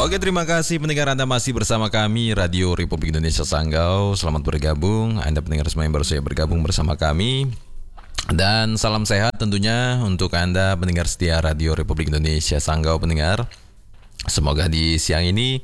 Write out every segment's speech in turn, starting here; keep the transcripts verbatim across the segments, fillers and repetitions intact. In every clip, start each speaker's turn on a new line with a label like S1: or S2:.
S1: Oke, terima kasih pendengar, Anda masih bersama kami Radio Republik Indonesia Sanggau. Selamat bergabung, Anda pendengar semua yang baru saja bergabung bersama kami. Dan salam sehat tentunya untuk Anda pendengar setia Radio Republik Indonesia Sanggau pendengar. Semoga di siang ini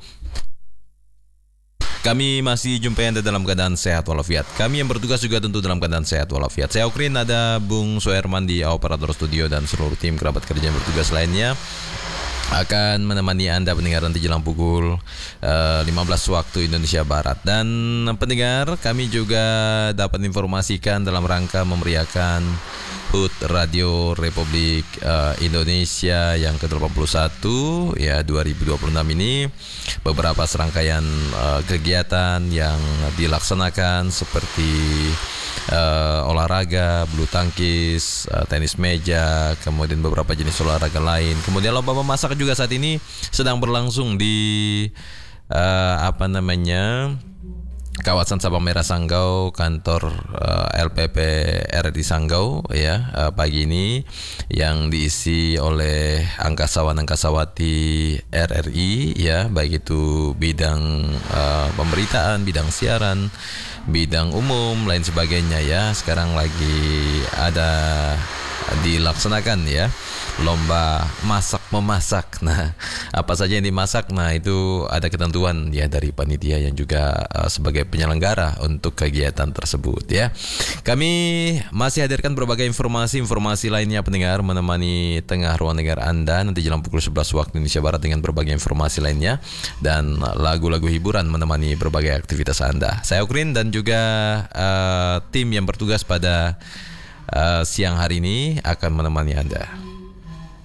S1: kami masih jumpai Anda dalam keadaan sehat walafiat. Kami yang bertugas juga tentu dalam keadaan sehat walafiat. Saya Okrin, ada Bung Soerman di operator studio dan seluruh tim kerabat kerja yang bertugas lainnya akan menemani Anda pendengar nanti jelang pukul uh, lima belas waktu Indonesia Barat. Dan pendengar, kami juga dapat informasikan dalam rangka memeriahkan H U T Radio Republik uh, Indonesia yang ke delapan puluh satu ya dua ribu dua puluh enam ini, beberapa serangkaian uh, kegiatan yang dilaksanakan seperti Uh, olahraga, bulu tangkis, uh, tenis meja, kemudian beberapa jenis olahraga lain. Kemudian lomba memasak juga saat ini sedang berlangsung di uh, apa namanya kawasan Sabang Merah Sanggau, kantor uh, L P P R I Sanggau ya uh, pagi ini, yang diisi oleh angkasawan-angkasawati R R I ya, baik itu bidang uh, pemberitaan, bidang siaran, bidang umum, lain sebagainya ya. Sekarang lagi ada dilaksanakan ya lomba masak memasak. Nah, apa saja yang dimasak, nah itu ada ketentuan ya dari panitia yang juga uh, sebagai penyelenggara untuk kegiatan tersebut ya. Kami masih hadirkan berbagai informasi-informasi lainnya pendengar, menemani tengah ruang dengar Anda nanti jelang pukul sebelas waktu Indonesia Barat dengan berbagai informasi lainnya dan lagu-lagu hiburan menemani berbagai aktivitas Anda. Saya Okrin dan juga uh, tim yang bertugas pada uh, siang hari ini akan menemani Anda.